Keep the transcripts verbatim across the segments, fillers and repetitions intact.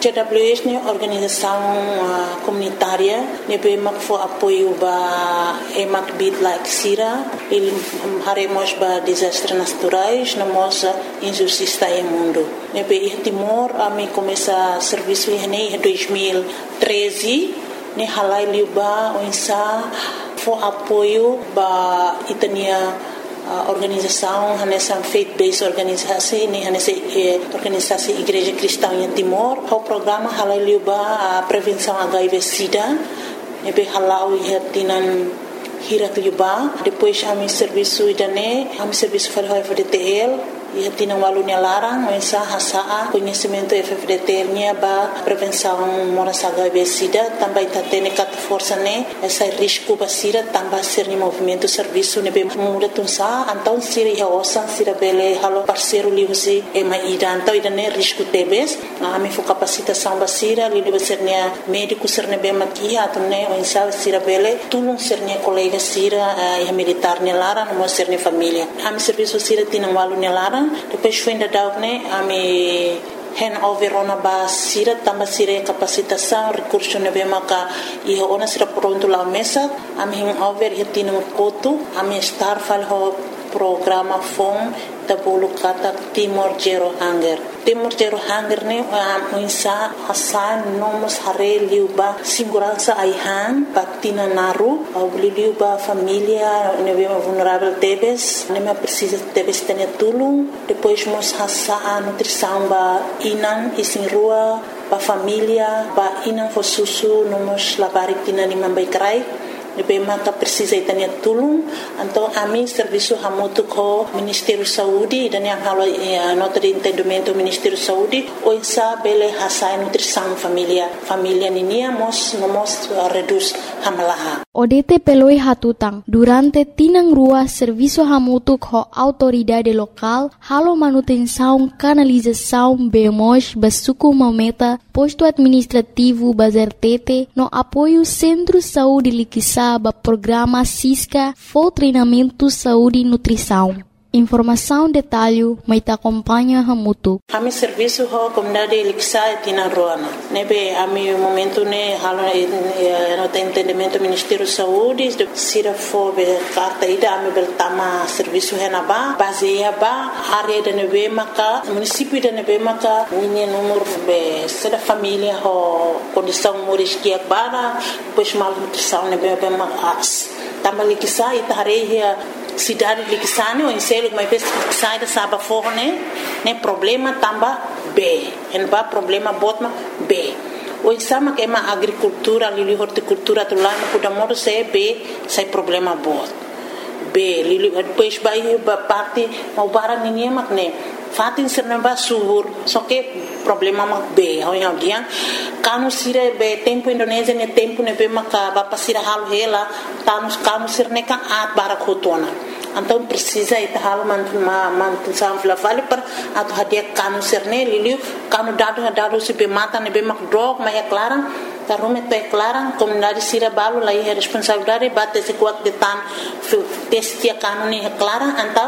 C W S ni organização uh, comunitária ni bemak fo apoio ba emak bit like sira il haremos ba desastres naturais na mosa injustiça em mundo ni be Timor ami começa serviço em dois mil e treze ni halai liuba onsa fo apoio ba itania Uh, organização nessa faith-based organisasi ni nessa eh, organisasi Igreja Cristã em Timor o programa halal liuba a prevenção H I V/Sida nebe halau ihatinan hirat liuba depois ami serviço idane ami serviço para F D T L ihatinan walunya larang mensa hasaa conhecimento F D T L nya ba prevenção moras H I V/Sida também tatene kat força ne essa risco basira também ser ni movimento serviço nebe muda tunsa então siri haosan sira bele halo parceiro liusi e mai ida então idane risco tebes ami fu capacitação basira li debe ser ne médico ser nebe maki atune mensa sira bele tulung ser ne colega sira e militar ne lara no ser ne família ami serviço sira tinan walunya lara depois foi ainda dar né a me hand over ona ba sira tamba sira capacitação recurso ne be maka e ona sira pronto la mesa a me hand over hetina kotu a me star fal ho programa fom tabulu kata Timor Zero Hunger Timor Zero Hunger ne a insa hasan nomos hare liuba segurança aihan patina naru au liuba família ne be vulnerável tebes ne me precisa tebes tene tulung depois mos hasa a nutrição ba inan isin rua ba família ba inan fo susu nomos labari tina ni mambai krai Nebe maka precisa itania tulung então a mim serviço hamutu ko Ministério Saúde dan yang halo eh, nota de entendimento Ministério Saúde o insa bele hasai nutrição família família ninia mos nomos uh, reduz hamalaha O D T peloi hatutang durante tinang rua serviço hamutu ko autoridade local halo manutenção canalização bemos basuku mameta posto administrativo bazertete no apoio Centro Saúde Liquissa ba programa Cisca for treinamento saúde e nutrição. Informação detalhe mai ta acompanha hamutu. Ami serviço ho comunidade Liquissa tina roana. Nebe ami momento ne halo no entendimento Ministério Saúde sira fo be carta ida ami beltama serviço henaba baseia ba área de nebe maka município de nebe maka ninha número be sira família ho condição moris que bara depois mal nutrição nebe be mas também Liquissa ita hareia cidade de Liquissane ou em selo mas vez sai da saba forne né problema tamba B en ba problema botma B o sama que é uma agricultura ali horticultura tu lá no puda modo se B sai problema bot B li depois vai ba parte mau barang ninguém mak né fatin serna ba subur só que problema mak B ho yang dia kanu sire be tempo Indonesia ne tempo ne be maka ba pasira hal hela tanus kanu sirne kan at barakotona então precisa ita hal man man sam fla vale per atu hadia kanu sirne liliu kanu dado dado se be mata ne be mak drog ma é clara ta rume te clara comunidade sira balu lai é responsabilidade bate se kuat de tan testia kanu ni é clara então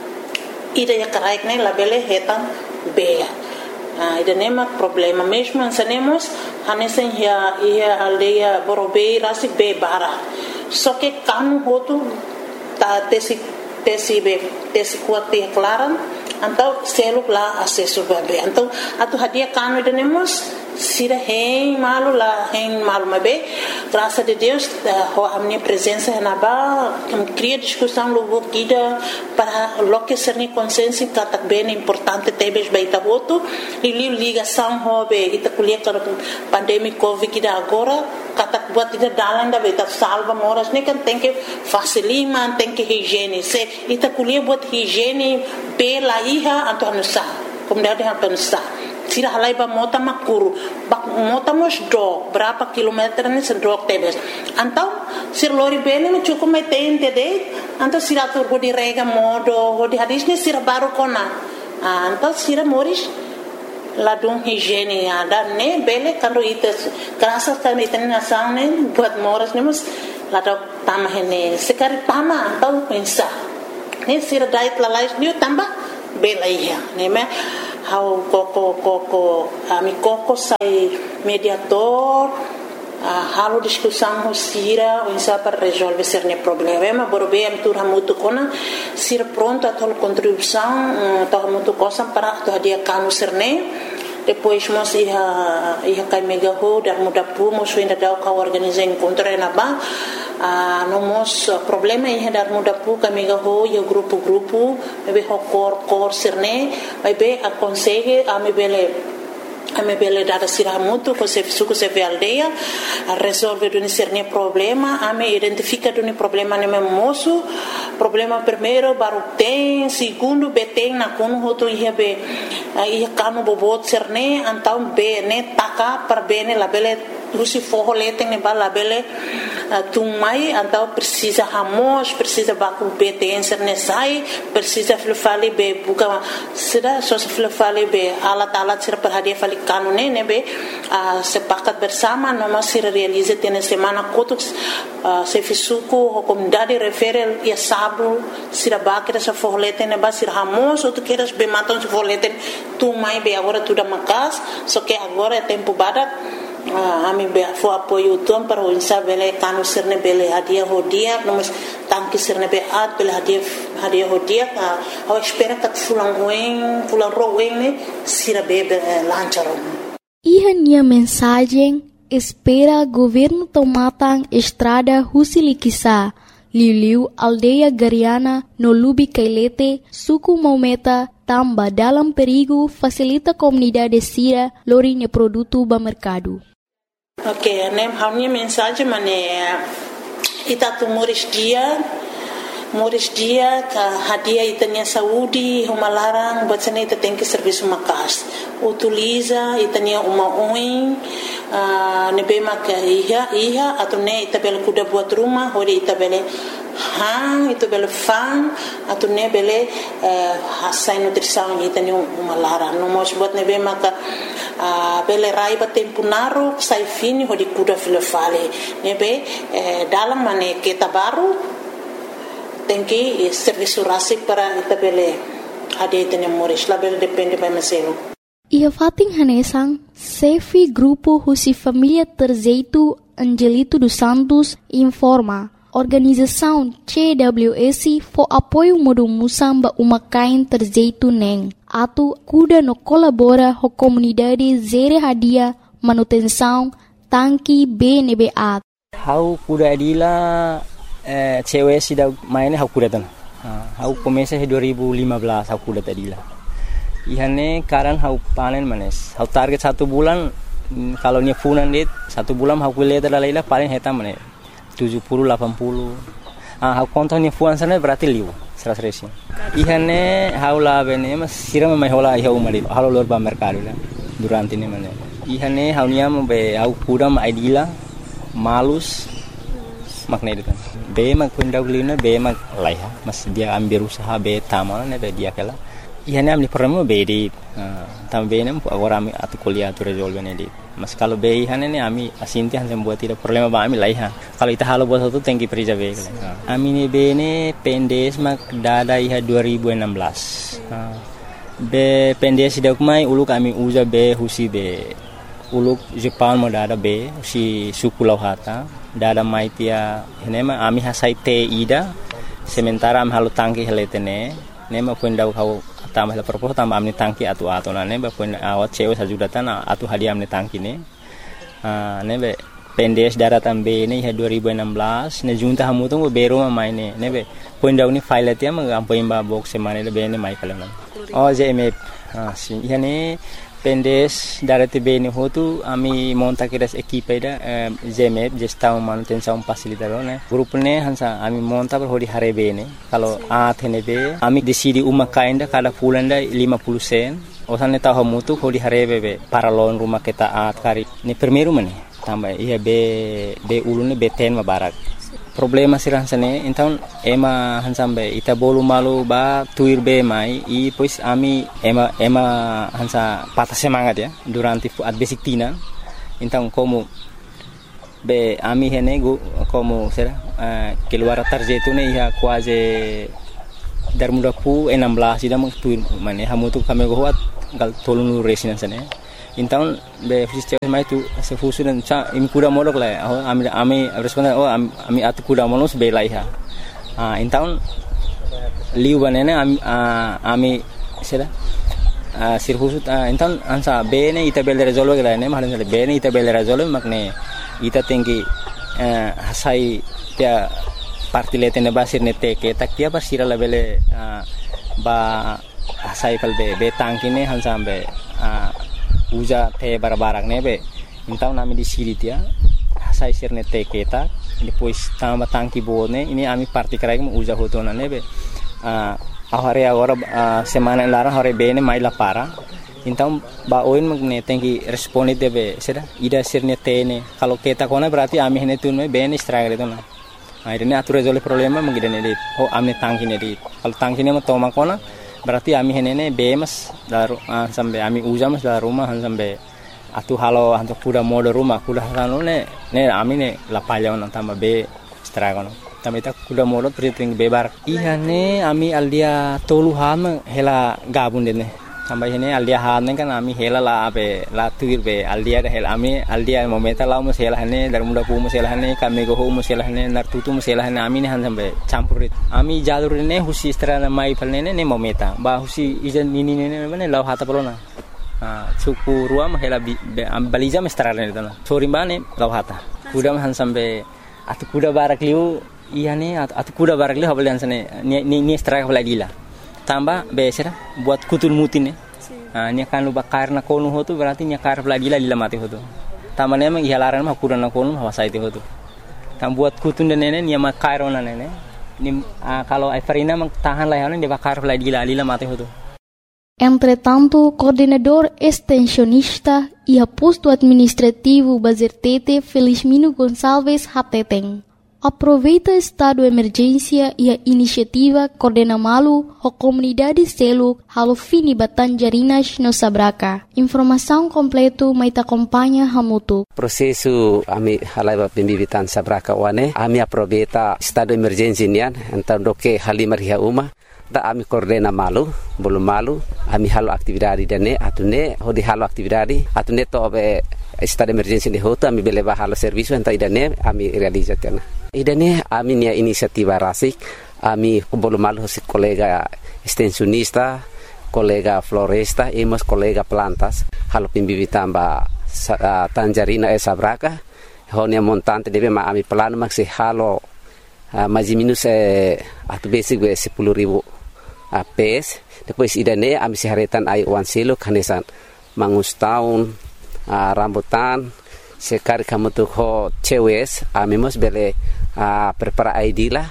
ida ya karaik ne labele hetan be Ah, ida nema problema mesmo ansanemos hanesen ya ia aldeia Borobei rasi be bara só que kanu hotu ta tesi tesi be tesi kuate claran então selo lá acesso be então atu hadia kanu ida nemos sira hein malu la hein malu mabe graças a Deus ho a minha presença na ba cria discussão logo kida para lo que ser ni consenso que tá bem importante tebes baita voto e ligação ho be ita kulia para pandemia covid kida agora kata buat ida dalan da beta salva moras ne kan tem que facilima tem que higiene se ita kulia buat higiene be la iha antonusa como deve antonusa sira halai ba mota makuru ba mota mos do berapa kilometer ni sedok tebes antau sir lori bene me cukup me tente de antau sira tur di rega modo di hadis ni sira baru kona antau sira moris ladung higiene ada ne bele kando ites krasa kan iten nasang ne buat moras ne mus ladok tama hene sekari tama antau pensa ne sira dait lalais ni tamba bela iya ne me hau koko koko ami koko sai mediador a halo discussão hosira o insa para resolver cerne problema borbe am tur hamutu kona sir pronto a tol contribuição to hamutu cosa para to dia kanu cerne depois nós ia ia kai mega ho dar muda pu mos ainda dá o organizar encontro na ba a nomos problema ia dar muda pu kai mega ho e grupo grupo be ho cor cor cerne vai be aconselhe a me bele a me bele dada sira muito com se suco se ve aldeia a resolver do cerne problema a me identifica do problema ne me moço problema primeiro baru tem segundo beteng na kono hoto ia be ia kanu bobot cerne antau be ne taka para bene la bele Lucy forro leteng ne bala bele tumai antau precisa hamos precisa baku beten cerne sai precisa flufali be buka sida so flufali be alat alat sir per hadiah fali kanune ne be sepakat bersama noma sir realize tene semana kotuk se fisuku comunidade referel ia sabu sira bakira sa forro leteng ne ba sir hamos ou tu queres be maton se forro leteng tumai be agora tudo makas só que agora é tempo badak Ah, ami be fo apoio tuam para o insa bele kanu sirne bele hadiah hodia nomos tanki sirne be at bele hadiah hadiah hodia ka ao espera kat fulang wen fulang rowen ne sira be lancharo Iha nia mensagem espera governo tomatang estrada Husilikisa Liuliu aldeia Gariana no Lubi Kailete suku Maumeta tamba dalam perigo facilita comunidade sira lorinya produto ba mercado. Ok, nem a minha mensagem mané ita tu moris dia moris dia ka hadia itanya saúde uma larang batsane ita tem que serviço makas utiliza itanya uma oin uh, nebe mak iha iha atau ne ita bel kuda buat rumah hori ita bele hang itu bele fan atau ne bele hasai nutrição itanya uma larang no mos buat nebe mak Uh, bele rai ba tempo naru sai fini ho di kuda file fale nebe eh, dalam mane kita baru tenki eh, serviço rasik para ita bele ade tene moris la bele depende ba meselo ia fating hanesang Sefi grupo Husi Família Terzeitu Angelito dos Santos informa organização C W S for apoio modo musamba uma kain Terzeitu neng atu kuda no colabora ho comunidade zere hadia manutenção tanki B N B A hau kuda adila eh, cewek sida maine hau kuda tan hau komesa he dua ribu lima belas hau kuda adila ihane karan hau panen manes hau target satu bulan kalau nya funan dit satu bulan hau kuleta laila paling heta manes tujuh puluh delapan puluh ah hau kontonnya fuan sana berarti liu seratus resi ihane haula bene mas sira mai hola iha umari halo lor ba mercado la durante ne mane ihane haunia mo be au kuda ma idila malus makna itu be mak kunda ulina be mak laiha mas dia ambil usaha be tamal ne be dia kala ihane amni peramo be di tambe ne agora ami atu kuliah tu resolve ne di mas kalau be ihane ne ami asinti han buat tidak problema ba ami laiha kalau ita halo buat satu tengki perija be ami ne be ne pendes mak dada iha dua ribu enam belas be pendes dak mai uluk ami uza be husi be uluk Jepang mo dada be si suku lauhata dada mai tia henema ami hasai te ida sementara am halu tangki heletene nema pundau kau tambah la propos tambah amni tangki atu atu na nebe pun awat cewe sajudatan atu hadiah amni tangki ne ah nebe pendes daratan be ne dua ribu enam belas ne junta hamu tu bero mai ne nebe pundau ni file tia mengampai ba box semane be ne mai kalan oh jmf ah si yani pendes darate be ne hotu ami monta kiras equipe da jmf gestão manutenção facilitador ne grupo ne hansa ami monta per hodi hare be ne kalau a thene be ami decidi uma kainda kada fulanda lima puluh sen osane tahu mutu hodi hare be para lon rumah kita at kari ni primeiro mane tambah iya be be ulune be ten mabarak problema sirah sane então ema hansambe ita bolu malu ba tuir be mai i pois ami ema ema hansa patah semangat ya durante at basic tina então como be ami hene go como será uh, keluar tarjeto ne ya quase dar muda pu enam belas ida meng tuir mane hamu tu kami go gal tolong resinan sana. Então be husi cewek mai tu se husu dan cha im kuda molok la oh ami ami responden oh ami atu kuda molos be laiha. Ah então liu banene ami ami seda sir husu então ansa bene ita bel resolve la ne mahalin sale bene ita bel resolve makne ita tinggi hasai dia partilete ne basir ne teke tak dia basira la bele ba hasai kal be be tangkine han sambe uja te barbarak ne be então nami di siri dia hasai sir ne teke tak depois tamba tangki bone ini ami parti krai mo uja hotona ne be ahore agora semana lara hore bene mai la para então ba oin magne tenki responde debe sera ida sir ne tene kalau kita kona berarti ami hene tun me bene stragre to na akhirnya atur resolve problema mengidane dit oh amne tangki ne dit kalau tangki ne mo toma kona berarti ami hene ne bemas daru sampai ami uja mas dalam rumah sampai atu halo hantu kuda modo rumah kuda halo ne ne ami ne la palya on tamba be stragono tamita kuda modo priting bebar ihane ami aldia tolu ham hela gabun dene sampai hene aldia ham kan ami hela la be la tuir be aldia da hela ami aldia momenta la mo hela hane dar muda pu mo hela hane kami go ho mo hela hane nar tutu mo hela hane ami ne han sampai campurit ami jalur ne husi strana mai palne ne momenta ba husi ijan nini ne ne law hata polona ah suku ruam hela balija mestrana ne dana sorimbane law hata kuda han sampai atu kuda barak liu ihane atu kuda barak liu habal hansane ni ni ni strike habal dila tamba besera buat kutul mutin ne ah ni kan lu bakar na konu hotu berarti ni kar habal dila lila mati hotu tamba ne mang ihalaran mah kuda na konu hawasai te hotu tam buat kutun den ne ni ma kairona ne ni kalau Everina mang tahan lah dia bakar habal dila lila mati hotu. Entretanto, coordenador extensionista e posto administrativo Bazertete Felizmino Gonçalves Hateteng aproveita estado de emergência e a iniciativa Coordena Malu a comunidade selo halo fini Batanjarinas no Sabraca. Informação completo mai te acompanha Hamutu. Prosesu ami halai pembibitan Sabraca wane ami aproveita estado de emergência nian então do que halimar ria uma da ami coordena malu bolu malu ami halo aktividade dane atune hodi halo aktividade atune to be estado de emergência de hoto ami beleva halo serviço enta idane ami realizatena idane ami nia inisiativa rasik ami bolu malu hosi colega extensionista colega floresta e mas colega plantas halo pimbibitan ba uh, Tanjarina e Sabraca honia montante debe ma ami plano maksi halo uh, mais minus eh, atu basic we sepuluh ribu A P S, depois idane ami seharetan ai wan selo kanesan mangus taun uh, rambutan sekari kamu tu ho cewes ami mos bele uh, prepara I D lah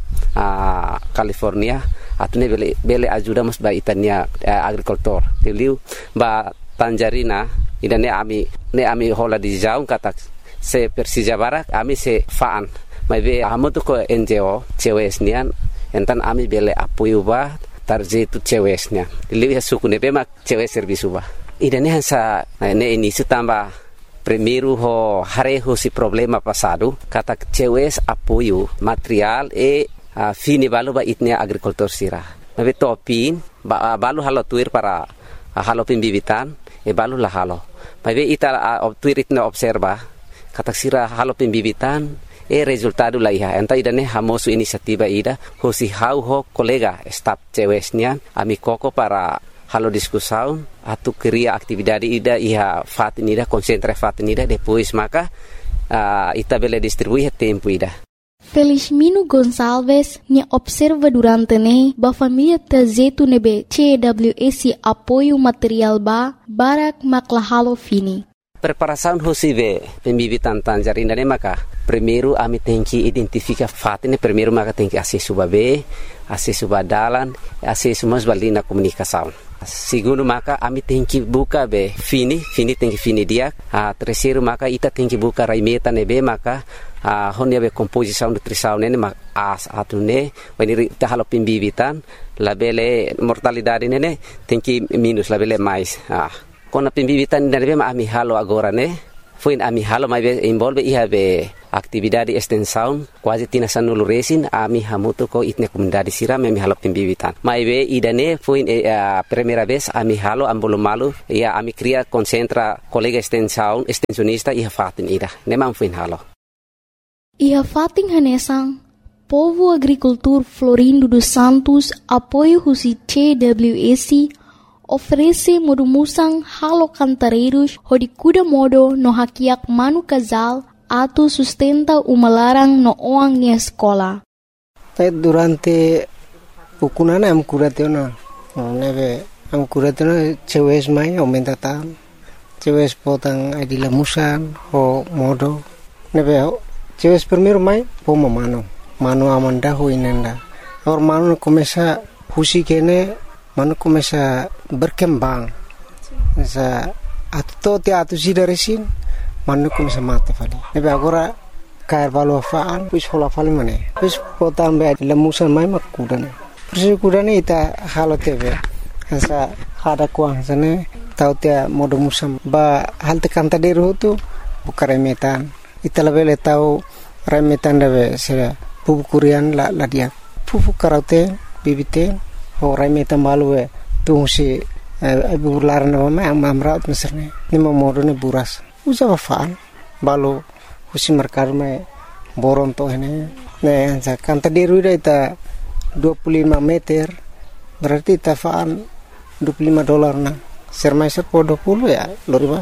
uh, California atune bele bele ajuda mos ba itania uh, agrikultur tiliu ba Tanjarina idane ami ne ami hola di jaung kata se Persija Barak ami se faan mai be amu tu ko N G O cewes nian entan ami bele apoio ba tarjetu cewesnya dili ya suku ne bema cewes servisu ba idane hansa ne ini tamba primeiro ho hareho si problema passado kata cewes apoio material e uh, fini balu ba itnia agrikultur sira nabe topin ba uh, balu halo tuir para uh, halo pimbibitan e balu la halo babe ita uh, tuir itna observa kata sira halo pimbibitan e resultado la iha enta idane hamosu inisiativa ida hosi hau ho kolega staf cewesnya ami koko para halo diskusão atu cria atividade ida iha fatin ida concentra fatin ida depois maka uh, ita bele distribuir tempo ida. Felizmino Gonçalves ne observa durante ne ba família tazetu nebe C W S apoio material ba barak maklahalo fini. Preparação hosive pembibitan Tanjarina ne maka primeiro ami tem que identificar fato ne primeiro maka tem que acesso babe acesso badalan acesso mas balina comunicação segundo maka ami tem que buka be fini fini tem que fini dia a terceiro maka ita tem que buka raimeta ne be maka a honia be composição nutrição ne maka as atune when ita halo pembibitan labele mortalidade ne ne tem que minus labele mais ah kona pembibitan ne be ami halo agora ne Fuin ami halo mai be involve iha be aktividade extensão quase tina sanulu resin ami hamutu ko itne comunidade siram ami halo pembibitan. Mai be idane fuin e, a primeira vez ami halo ambolo malu ia ami cria concentra colega extensão extensionista iha fatin ida. Nemang fuin halo. Iha fatin hanesang Povo Agricultor Florindo dos Santos apoio husi T W S oferece modo musang halo cantareiros hodi kuda modo no hakiak manu casal ato sustenta uma larang no oang ni escola. Durante pukunana am kuratena neve am kuratena cewes mai aumenta tan cewes potang adila musan ho modo neve cewes primeiro mai pomo mano mano amanda ho inenda or mano começa husi kene mano começa berkembang sa atto te atu sidaresin mano começa mate fali nebe agora cair valo faan pus hola fali mane pus potan be lemusan mai makudane persi kudane ita halo tebe sa hada kuang sane tau te modo musam ba halte kanta deru tu bukare metan ita lebele tau remetan debe sera pupu kurian la la dia pupu karaute bibite Horai metan balu e tungsi ibu laran nama mai amamraut meserne ni momodo ne buras usa wafaan balu husi merkar mai boron to ini ne ansa kanta deru ita dua puluh lima meter berarti tafaan dua puluh lima dolar na sermai serpo dua puluh ya loriba.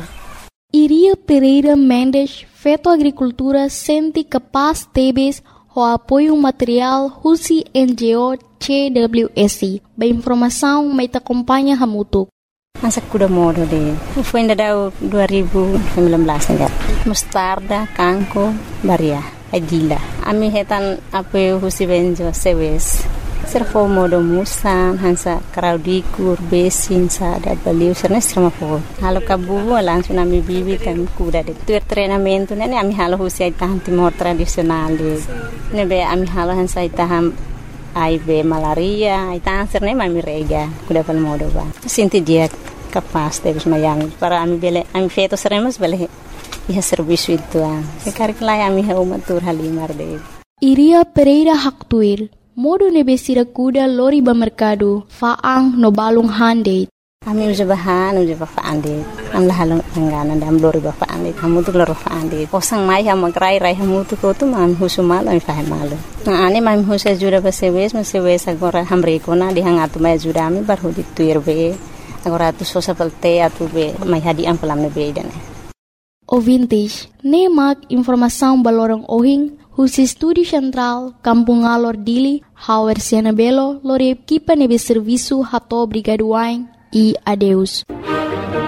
Iria Pereira Mendes Feto Agricultura senti capaz tebes o apoio material husi N G O C W S. Ba informação mai ta acompanha hamutu. Masa kuda modo de. Foi ainda dua ribu sembilan belas enggak. Mostarda, kangko, baria, adila. Ami hetan apoio husi benjo sewes. Servo modo musan hansa kraudikur besin sa da baliu serna serma po. Halo kabu langsung ami bibi kan kuda de. Tu treinamento ne ami halo husi tahan timor tradisional de. Nebe ami halo hansa taham ai be malaria, ai tahan serna ami rega kuda pal modo ba. Sinti dia capaz de mayami para ami bele ami feto seremos bele iha serviço itu ah. Sekarang lai ami ha umatur halimar de. Iria Pereira Haktuir modo nebesira kuda lori ba mercado faang no balung hande. Ami uja bahan uja ba faande. Am la halong angana dam lori ba faande. Kamu tu lori faande. Posang mai ha magrai rai hamu tu ko tu mam husumal ami fahe malu. Na ani mam husa jura ba sewes ma sewes agora hamre ko na di hangatu mai jura ami bar hodi tuir be. Agora tu sosa pelte atu be mai hadi am pelam ne be dane. Ouvintes, nemak informação balorong ohing Husi Studi Central, Kampung Alor Dili, Hauer Siena Belo, Lore Equipa Nebe Serviço Hato Brigaduain e adeus.